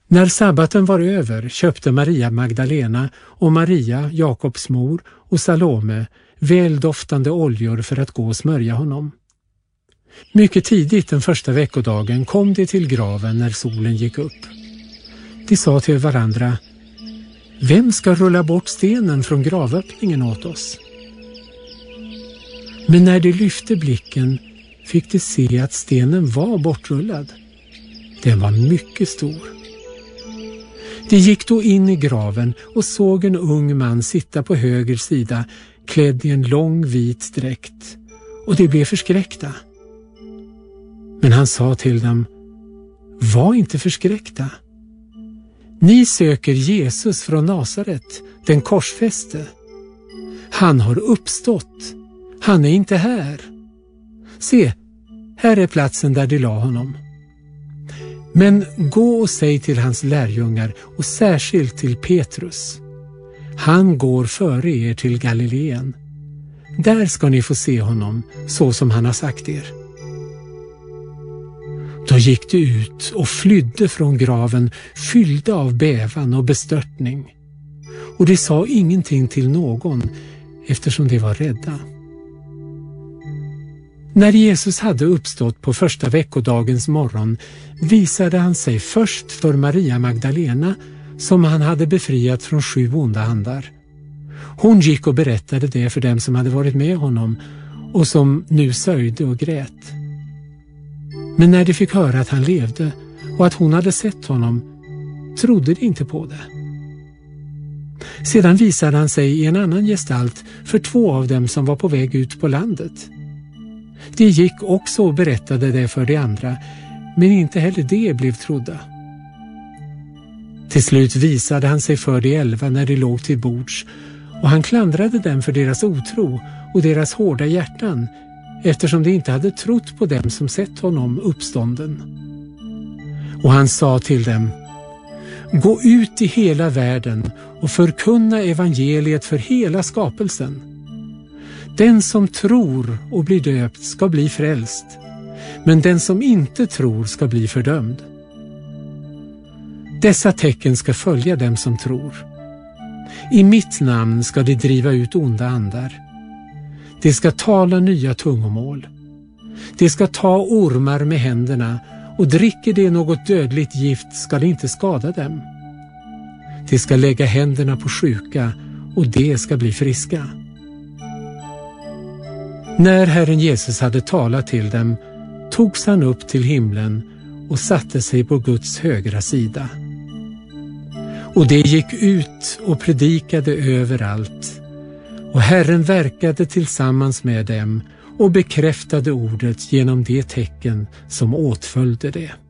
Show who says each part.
Speaker 1: När sabbaten var över köpte Maria Magdalena och Maria, Jakobs mor, och Salome väldoftande oljor för att gå och smörja honom. Mycket tidigt den första veckodagen kom de till graven när solen gick upp. De sa till varandra: "Vem ska rulla bort stenen från gravöppningen åt oss?" Men när de lyfte blicken fick de se att stenen var bortrullad. Den var mycket stor. De gick då in i graven och såg en ung man sitta på höger sida, klädd i en lång vit dräkt, och de blev förskräckta. Men han sa till dem: "Var inte förskräckta. Ni söker Jesus från Nasaret, den korsfäste. Han har uppstått. Han är inte här. Se, här är platsen där de la honom. Men gå och säg till hans lärjungar, och särskilt till Petrus: han går före er till Galileen. Där ska ni få se honom, så som han har sagt er." Då gick de ut och flydde från graven, fyllda av bävan och bestörtning. Och de sa ingenting till någon, eftersom de var rädda. När Jesus hade uppstått på första veckodagens morgon visade han sig först för Maria Magdalena, som han hade befriat från 7 onda andar. Hon gick och berättade det för dem som hade varit med honom och som nu sörjde och grät. Men när de fick höra att han levde och att hon hade sett honom, trodde de inte på det. Sedan visade han sig i en annan gestalt för 2 av dem som var på väg ut på landet. De gick också och berättade det för de andra, men inte heller de blev trodda. Till slut visade han sig för de 11 när de låg till bords, och han klandrade dem för deras otro och deras hårda hjärtan, eftersom de inte hade trott på dem som sett honom uppstånden. Och han sa till dem: "Gå ut i hela världen och förkunna evangeliet för hela skapelsen. Den som tror och blir döpt ska bli frälst, men den som inte tror ska bli fördömd. Dessa tecken ska följa dem som tror. I mitt namn ska de driva ut onda andar. De ska tala nya tungomål. De ska ta ormar med händerna, och dricker de något dödligt gift ska det inte skada dem. De ska lägga händerna på sjuka, och de ska bli friska." När Herren Jesus hade talat till dem togs han upp till himlen och satte sig på Guds högra sida. Och de gick ut och predikade överallt, och Herren verkade tillsammans med dem och bekräftade ordet genom de tecken som åtföljde det.